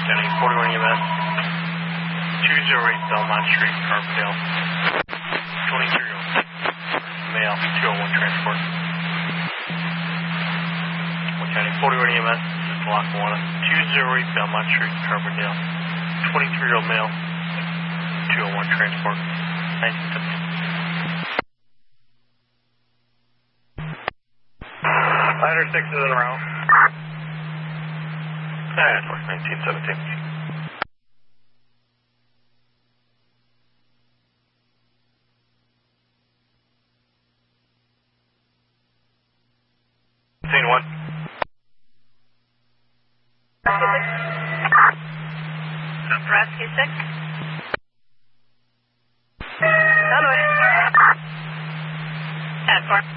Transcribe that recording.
County 41 EMS. 208 Belmont Street, Carbondale. 23-year-old male, 201 transport. County 41 EMS, this is Lackawanna. 208 Belmont Street, Carbondale. 23-year-old male, 201 transport. 1917. Ladder 6 is in a row. 1917. Scene 1. Nebraska 6. Conway. 10-4.